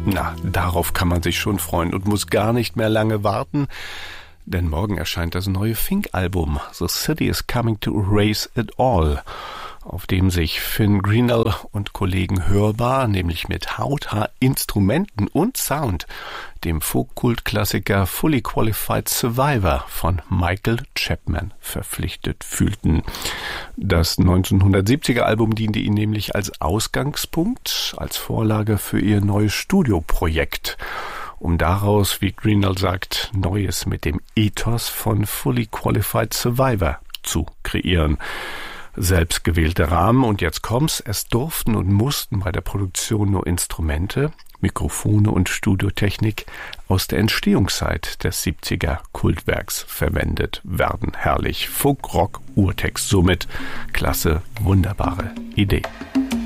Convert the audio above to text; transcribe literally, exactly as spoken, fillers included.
Na, darauf kann man sich schon freuen und muss gar nicht mehr lange warten, denn morgen erscheint das neue Fink-Album The City is Coming to Erase It All, auf dem sich Finn Greenall und Kollegen hörbar, nämlich mit Hauthaar, Instrumenten und Sound, dem Folk-Kult-Klassiker Fully Qualified Survivor von Michael Chapman verpflichtet fühlten. Das neunzehnhundertsiebziger Album diente ihnen nämlich als Ausgangspunkt, als Vorlage für ihr neues Studioprojekt, um daraus, wie Greenall sagt, Neues mit dem Ethos von Fully Qualified Survivor zu kreieren. Selbstgewählte Rahmen, und jetzt kommt's, es durften und mussten bei der Produktion nur Instrumente, Mikrofone und Studiotechnik aus der Entstehungszeit des siebziger Kultwerks verwendet werden. Herrlich, Folk-Rock-Urtext somit. Klasse, wunderbare Idee.